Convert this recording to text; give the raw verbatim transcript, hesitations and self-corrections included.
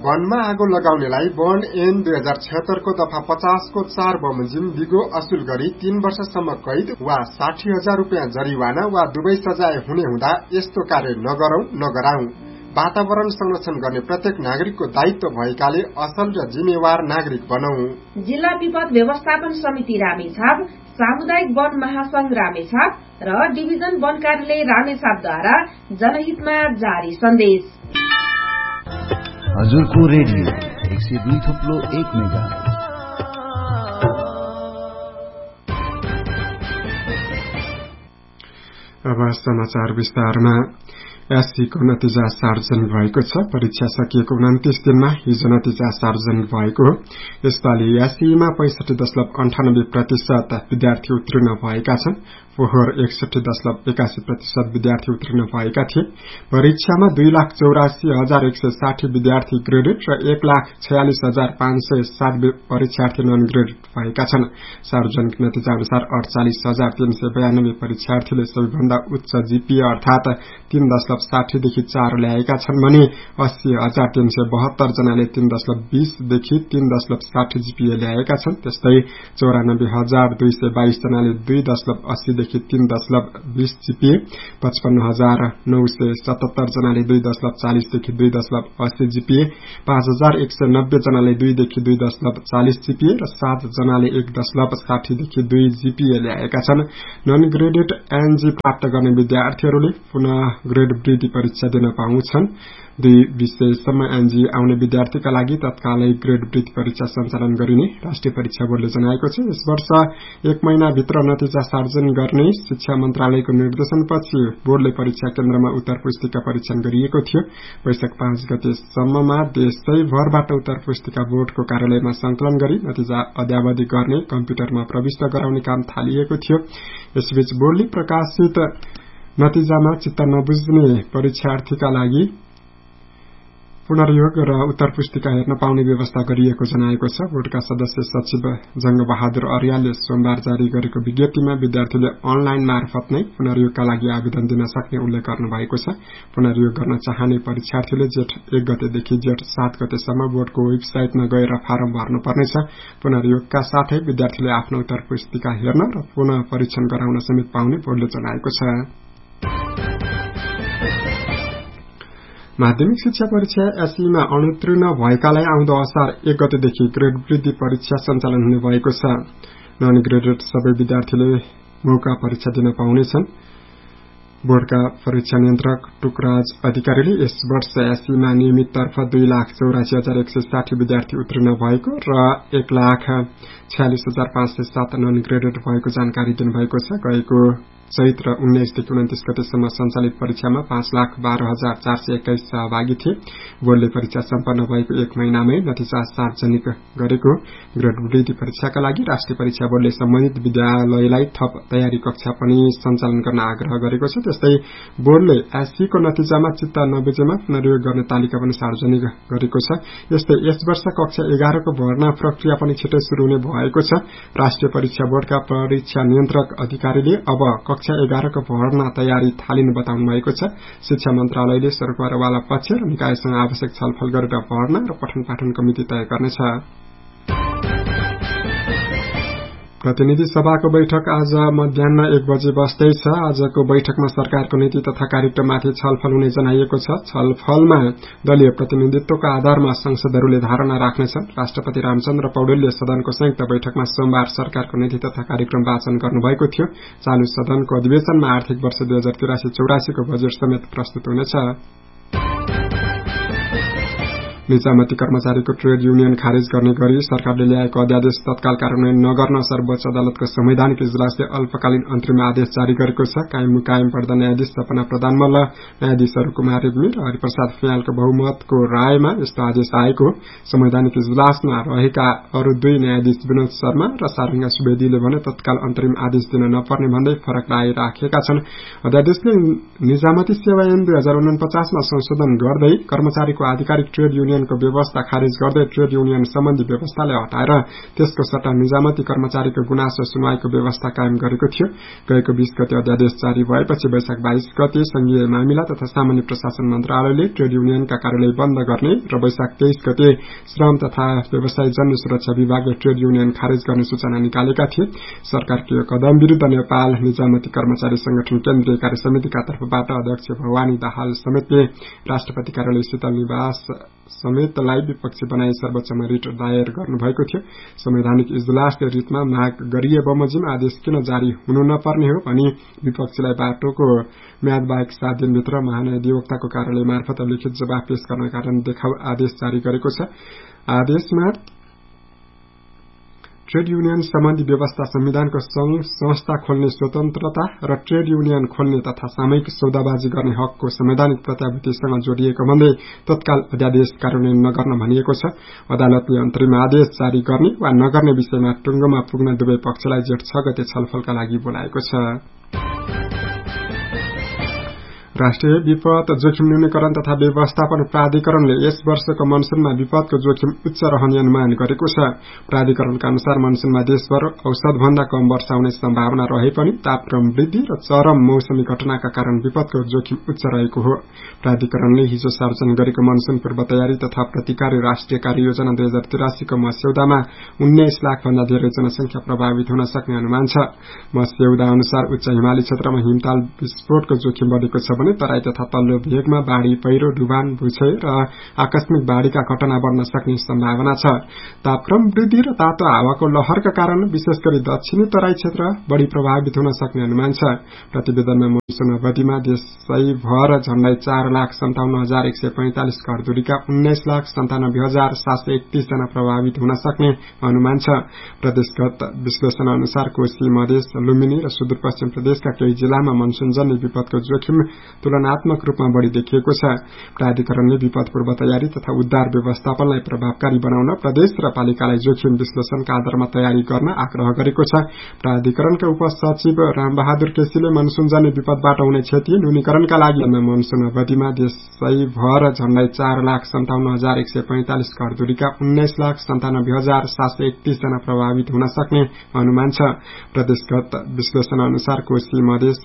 वनमा आगो लगाउनेलाई वन ऐन दुई हजार छत्तर को दफा पचास को चार बमोजिम बिगो असुल गरी तीन वर्षसम्म कैद वा साठी हजार रूपियाँ जरिवाना वा दुवै सजाय हुने हुँदा यस्तो कार्य नगरौं नगराउँ। वातावरण संरक्षण गर्ने प्रत्येक नागरिकको दायित्व भएकाले असल र जिम्मेवार नागरिक बनौं। जिल्ला विपद व्यवस्थापन समिति रामेछाप, सामुदायिक वन महासंघ रामेछाप र डिभिजन वन कार्यालय रामेछापद्वारा जनहितमा जारी सन्देश। हजुरको रेडियो एक सय दुई थप्लो एक मेगाहर्ज। अब समाचार विस्तारमा। एससीको नतिजा सार्वजनिक भएको छ। परीक्षा सकिएको उन्तिस दिनमा हिजो नतिजा सार्वजनिक भएको हो। यसपालि एससीमा पैंसठी दशमलव अन्ठानब्बे प्रतिशत विद्यार्थी उत्तीर्ण भएका छन्। फोहोर एकसठी दशमलव एकासी प्रतिशत विद्यार्थी उत्तीर्ण भएका थिए। परीक्षामा दुई लाख चौरासी हजार एक सय साठी विद्यार्थी ग्रेडेड र एक लाख छयालिस हजार पाँच सय सात परीक्षार्थी नन ग्रेडेड भएका छन्। सार्वजनिक नतिजा अनुसार अडचालिस हजार तीन सय बयानब्बे परीक्षार्थीले सबैभन्दा उच्च जीपीए अर्थात तीन दशमलव साठीदेखि चार ल्याएका छन् भने अस्सी हजार तीन सय बहत्तर जनाले तीन दशमलव बीसदेखि तीन दशमलव साठी जीपीए ल्याएका छन्। त्यस्तै चौरानब्बे हजार दुई सय बाइस जनाले दुई दशमलव अस्सीदेखि तीन दशमलव बीस जीपीए, पचपन्न हजार नौ सय सतहत्तर जनाले दुई दशमलव चालिसदेखि दुई दशमलव अस्सी जीपीए, पाँच हजार एक सय नब्बे जनाले दुईदेखि दुई दशमलव चालिस जीपीए र सात जनाले एक दशमलव साठीदेखि दुई जीपीए ल्याएका छन्। नन ग्रेडेड एनजी प्राप्त गर्ने विद्यार्थीहरूले पुनः ग्रेड वृद्धि परीक्षा दिन पाउँछन्। दुई विषयसम्म एनजी आउने विद्यार्थीका लागि तत्कालै ग्रेड वृद्धि परीक्षा सञ्चालन गरिने राष्ट्रिय परीक्षा बोर्डले जनाएको छ। यस वर्ष एक महिनाभित्र नतिजा सार्वजनिक गर्ने शिक्षा मन्त्रालयको निर्देशनपछि बोर्डले परीक्षा केन्द्रमा उत्तर पुस्तिका परीक्षण गरिएको थियो। वैशाख पाँच गतेसम्ममा देशैभरबाट उत्तर पुस्तिका बोर्डको कार्यालयमा संकलन गरी नतिजा अद्यावधि गर्ने कम्प्युटरमा प्रविष्ट गराउने काम थालिएको थियो। यसबीच बोर्डले प्रकाशित नतिजामा चित्त नबुझ्ने परीक्षार्थीका लागि पुनर्योग र उत्तर पुस्तिका हेर्न पाउने व्यवस्था गरिएको जनाएको छ। बोर्डका सदस्य सचिव जंग बहादुर अर्यालले सोमबार जारी गरेको विज्ञप्तिमा विद्यार्थीले अनलाइन मार्फत नै पुनर्योगका लागि आवेदन दिन सक्ने उल्लेख गर्नुभएको छ। पुनर्योग गर्न चाहने परीक्षार्थीले जेठ एक गतेदेखि जेठ सात गतेसम्म बोर्डको वेबसाइटमा गएर फारम भर्नुपर्नेछ। पुनर्योगका साथै विद्यार्थीले आफ्नो उत्तर पुस्तिका हेर्न र पुनः परीक्षण गराउन समेत पाउने बोर्डले जनाएको छ। माध्यमिक शिक्षा परीक्षा एसईमा अनुत्तीर्ण भएकालाई आउँदो असार एक गतेदेखि ग्रेड वृद्धि परीक्षा सञ्चालन हुने भएको छ। नन ग्रेडेड सबै विद्यार्थीले मौका परीक्षा दिन पाउनेछन्। बोर्डका परीक्षा नियन्त्रक टुकराज अधिकारीले यस वर्ष एसईमा नियमित तर्फ दुई लाख चौरासी हजार एक सय साठी विद्यार्थी उत्तीर्ण भएको र एक लाख छयालिस हजार पाँच सय सात नन ग्रेडेड भएको जानकारी दिनुभएको छ। गएको चैत्र उन्नाइसदेखि उन्तिस गतेसम्म सञ्चालित परीक्षामा पाँच लाख बाह्र हजार चार सय एक्काइस सहभागी थिए। बोर्डले परीक्षा सम्पन्न भएको एक महिनामै नतिजा सार्वजनिक गरेको। ग्रेड वृद्धि परीक्षाका लागि राष्ट्रिय परीक्षा बोर्डले सम्बन्धित विद्यालयलाई थप तयारी कक्षा पनि सञ्चालन गर्न आग्रह गरेको छ। त्यस्तै बोर्डले एससीको नतिजामा चित्त नबुझेमा पुनर्योग गर्ने तालिका पनि सार्वजनिक गरेको छ। यस्तै यस वर्ष कक्षा एघारको भर्ना प्रक्रिया पनि छिटै शुरू हुने भएको छ। राष्ट्रिय परीक्षा बोर्डका परीक्षा नियन्त्रक अधिकारीले अब कक्षा एघारको भर्ना तयारी थालिने बताउनु भएको छ। शिक्षा मन्त्रालयले सरकारवाला पक्ष र निकायसँग आवश्यक छलफल गरेर भर्ना र पठन पाठन कमिटी तय गर्नेछ। प्रतिनिधि सभाको बैठक आज मध्याह एक बजे बस्दैछ। आजको बैठकमा सरकारको नीति तथा कार्यक्रममाथि छलफल हुने जनाइएको छ। छलफलमा दलीय प्रतिनिधित्वको आधारमा संसदहरूले धारणा राख्नेछन्। राष्ट्रपति रामचन्द्र पौडेलले सदनको संयुक्त बैठकमा सोमबार सरकारको नीति तथा कार्यक्रम वाचन गर्नुभएको थियो। चालू सदनको अधिवेशनमा आर्थिक वर्ष दुई हजार तिरासी चौरासीको बजेट समेत प्रस्तुत हुनेछ। निजामती कर्मचारीको ट्रेड युनियन खारेज गर्ने गरी सरकारले ल्याएको अध्यादेश तत्काल कार्यान्वयन नगर्न सर्वोच्च अदालतको संवैधानिक इजलासले अल्पकालीन अन्तरिम आदेश जारी गरेको छ। कायम मुकायम पर्दा न्यायाधीश सपना प्रधान मल्ल, न्यायाधीशहरू कुमार रेग्मी र हरिप्रसाद फियालको बहुमतको रायमा यस्तो आदेश आएको। संवैधानिक इजलासमा रहेका अरू दुई न्यायाधीश विनोद शर्मा र सारंगा सुवेदीले भने तत्काल अन्तरिम आदेश दिन नपर्ने भन्दै फरक राय राखेका छन्। अध्यादेशले निजामती सेवा ऐन दुई हजार उनपचासमा संशोधन गर्दै कर्मचारीको आधिकारिक ट्रेड युनियन युनियनको व्यवस्था खारेज गर्दै ट्रेड युनियन सम्बन्धी व्यवस्थालाई हटाएर त्यसको सट्टा निजामती कर्मचारीको गुनासो सुनवाईको व्यवस्था कायम गरेको थियो। गएको बीस गते अध्यादेश जारी भएपछि वैशाख बाइस गते संघीय मामिला तथा सामान्य प्रशासन मन्त्रालयले ट्रेड युनियनका कार्यालय बन्द गर्ने र वैशाख तेइस गते श्रम तथा व्यवसाय जन्य सुरक्षा विभागले ट्रेड युनियन खारेज गर्ने सूचना निकालेका थिए। सरकारको यो कदम विरूद्ध नेपाल निजामती कर्मचारी संगठन केन्द्रीय कार्य समितिका तर्फबाट अध्यक्ष भवानी दाहाल समेतले राष्ट्रपति कार्यालय शीतल निवास समेतलाई विपक्षी बनाई सर्वोच्चमा रिट दायर गर्नुभएको थियो। संवैधानिक इजलासले रिटमा माग गरिए बमोजिम आदेश किन जारी हुनु नपर्ने हो भनी विपक्षीलाई बाटोको म्याद बाहेक सात दिनभित्र महान्यायाधिवक्ताको कार्यालय मार्फत लिखित जवाफ पेश गर्न कारण देखाउ आदेश जारी गरेको छ। आदेशमा ट्रेड युनियन सम्बन्धी व्यवस्था संविधानको संघ संस्था खोल्ने स्वतन्त्रता र ट्रेड युनियन खोल्ने तथा सामूहिक सौदाबाजी गर्ने हकको संवैधानिक प्रत्याभूतिसँग जोडिएको भन्दै तत्काल अध्यादेश कार्यान्वयन नगर्न भनिएको छ। अदालतले अन्तरिम आदेश जारी गर्ने वा नगर्ने विषयमा टुङ्गोमा पुग्न दुवै पक्षलाई जेठ छ गते छलफलका लागि बोलाएको छ। राष्ट्रिय विपद जोखिम न्यूनीकरण तथा व्यवस्थापन प्राधिकरणले यस वर्षको मनसूनमा विपदको जोखिम उच्च रहने अनुमान गरेको छ। प्राधिकरणका अनुसार मनसूनमा देशभर औसतभन्दा कम वर्षा हुने सम्भावना रहे पनि तापक्रम वृद्धि र चरम मौसमी घटनाका कारण विपदको जोखिम उच्च रहेको हो। प्राधिकरणले हिजो सार्वजनिक गरेको मनसून पूर्व तयारी तथा प्रतिकारी राष्ट्रिय कार्ययोजना दुई हजार तिरासीको मस्यौदामा उन्नाइस लाख भन्दा धेरै जनसंख्या प्रभावित हुन सक्ने अनुमान छ। मस्यौदा अनुसार उच्च हिमाली क्षेत्रमा हिमताल विस्फोटको जोखिम बढेको छ। तराई तथा तल्लो भेगमा बाढ़ी पहिरो डुबान भूक्षय र आकस्मिक बाढ़ीका घटना बढ्न सक्ने सम्भावना छ। तापक्रम वृद्धि र तातो हावाको लहरका कारण विशेष गरी दक्षिणी तराई क्षेत्र बढ़ी प्रभावित हुन सक्ने अनुमान छ। प्रतिवेदनमा मनसून अवधिमा देशैभर झण्डै चार लाख सन्ताउन्न हजार एक सय पैंतालिस घरधुरीका उन्नाइस लाख सन्तानब्बे हजार सात सय एकतीस जना प्रभावित हुन सक्ने अनुमान छ। प्रदेशगत विश्लेषण अनुसार कोशी मधेस लुम्बिनी र सुदूरपश्चिम प्रदेशका केही जिल्लामा मनसूनजन्य विपदको जोखिम तुलनात्मक रूपमा बढ़ी देखिएको छ। प्राधिकरणले विपद पूर्व तयारी तथा उद्धार व्यवस्थापनलाई प्रभावकारी बनाउन प्रदेश र पालिकालाई जोखिम विश्लेषणका आधारमा तयारी गर्न आग्रह गरेको छ। प्राधिकरणका उपसचिव रामबहादुर केसीले मनसूनजन्य विपदबाट हुने क्षति न्यूनीकरणका लागि मनसून अवधिमा देशैभर झण्डै चार लाख सन्ताउन्न हजार एक सय पैंतालिस घरधुरीका उन्नाइस लाख सन्तानब्बे हजार सात सय एकतीस जना प्रभावित हुन सक्ने अनुमान छ। प्रदेशगत विश्लेषण अनुसार कोशी मधेस